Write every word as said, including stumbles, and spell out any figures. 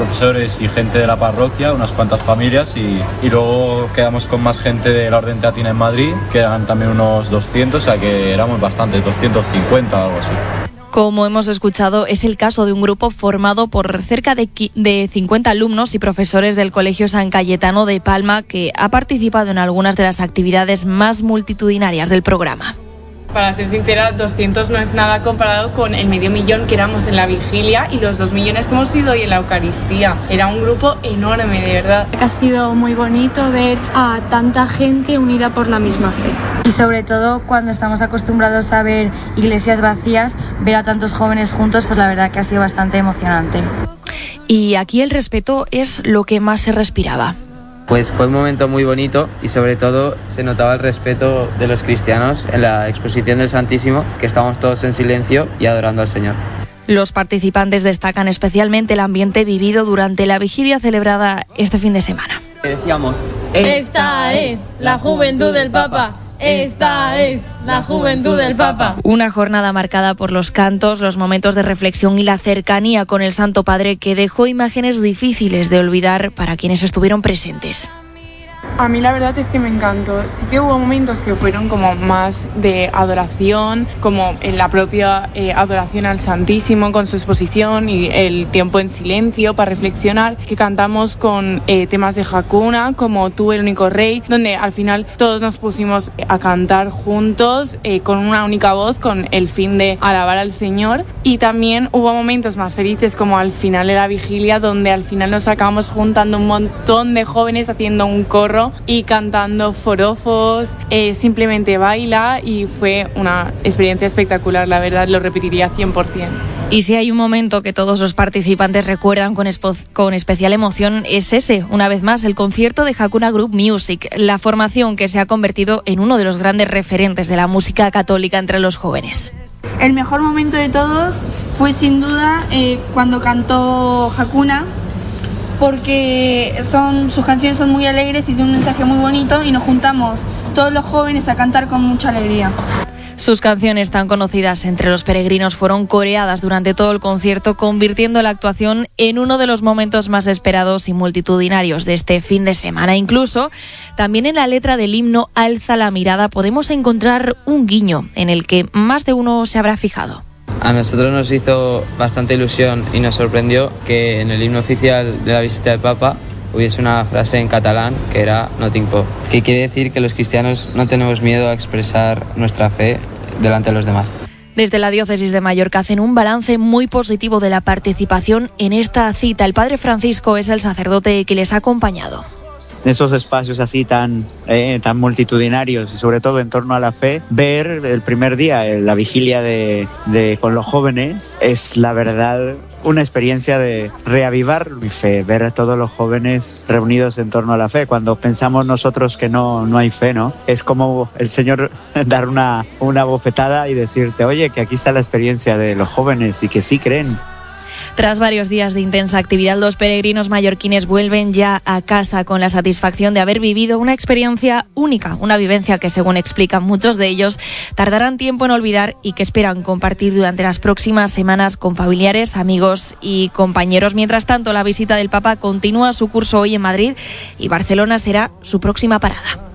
profesores y gente de la parroquia, unas cuantas familias, y, y luego quedamos con más gente de la Orden Teatina en Madrid, que eran también unos doscientos, o sea que éramos bastantes, doscientos cincuenta o algo así. Como hemos escuchado, es el caso de un grupo formado por cerca de, de cincuenta alumnos y profesores del Colegio San Cayetano de Palma, que ha participado en algunas de las actividades más multitudinarias del programa. Para ser sincera, doscientos no es nada comparado con el medio millón que éramos en la vigilia y los dos millones que hemos sido hoy en la Eucaristía. Era un grupo enorme, de verdad. Ha sido muy bonito ver a tanta gente unida por la misma fe. Y sobre todo, cuando estamos acostumbrados a ver iglesias vacías, ver a tantos jóvenes juntos, pues la verdad que ha sido bastante emocionante. Y aquí el respeto es lo que más se respiraba. Pues fue un momento muy bonito y sobre todo se notaba el respeto de los cristianos en la exposición del Santísimo, que estábamos todos en silencio y adorando al Señor. Los participantes destacan especialmente el ambiente vivido durante la vigilia celebrada este fin de semana. Decíamos, esta es la juventud del Papa. Esta es la juventud del Papa. Una jornada marcada por los cantos, los momentos de reflexión y la cercanía con el Santo Padre, que dejó imágenes difíciles de olvidar para quienes estuvieron presentes. A mí la verdad es que me encantó. Sí que hubo momentos que fueron como más de adoración, como en la propia eh, adoración al Santísimo con su exposición y el tiempo en silencio para reflexionar, que cantamos con eh, temas de Hakuna, como Tú el único rey, donde al final todos nos pusimos a cantar juntos eh, con una única voz, con el fin de alabar al Señor. Y también hubo momentos más felices, como al final de la vigilia, donde al final nos acabamos juntando un montón de jóvenes haciendo un coro y cantando forofos, eh, simplemente baila, y fue una experiencia espectacular, la verdad, lo repetiría cien por ciento. Y si hay un momento que todos los participantes recuerdan con, espo- con especial emoción, es ese, una vez más, el concierto de Hakuna Group Music, la formación que se ha convertido en uno de los grandes referentes de la música católica entre los jóvenes. El mejor momento de todos fue sin duda eh, cuando cantó Hakuna, porque son, sus canciones son muy alegres y tienen un mensaje muy bonito, y nos juntamos todos los jóvenes a cantar con mucha alegría. Sus canciones tan conocidas entre los peregrinos fueron coreadas durante todo el concierto, convirtiendo la actuación en uno de los momentos más esperados y multitudinarios de este fin de semana. Incluso, también en la letra del himno Alza la mirada podemos encontrar un guiño en el que más de uno se habrá fijado. A nosotros nos hizo bastante ilusión y nos sorprendió que en el himno oficial de la visita del Papa hubiese una frase en catalán que era No tinc por, que quiere decir que los cristianos no tenemos miedo a expresar nuestra fe delante de los demás. Desde la diócesis de Mallorca hacen un balance muy positivo de la participación en esta cita. El padre Francisco es el sacerdote que les ha acompañado. En esos espacios así tan, eh, tan multitudinarios y sobre todo en torno a la fe, ver el primer día, la vigilia de, de con los jóvenes, es la verdad una experiencia de reavivar mi fe, ver a todos los jóvenes reunidos en torno a la fe. Cuando pensamos nosotros que no, no hay fe, ¿no? Es como el Señor dar una, una bofetada y decirte, oye, que aquí está la experiencia de los jóvenes y que sí creen. Tras varios días de intensa actividad, los peregrinos mallorquines vuelven ya a casa con la satisfacción de haber vivido una experiencia única, una vivencia que, según explican muchos de ellos, tardarán tiempo en olvidar y que esperan compartir durante las próximas semanas con familiares, amigos y compañeros. Mientras tanto, la visita del Papa continúa su curso hoy en Madrid y Barcelona será su próxima parada.